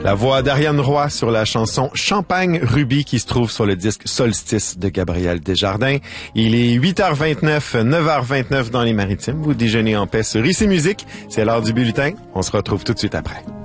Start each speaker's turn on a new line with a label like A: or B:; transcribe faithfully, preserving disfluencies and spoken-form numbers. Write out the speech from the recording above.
A: La voix d'Ariane Roy sur la chanson Champagne Ruby qui se trouve sur le disque Solstice de Gabriel Desjardins. Il est huit heures vingt-neuf, neuf heures vingt-neuf dans les Maritimes. Vous déjeunez en paix sur Ici Musique. C'est l'heure du bulletin. On se retrouve tout de suite après.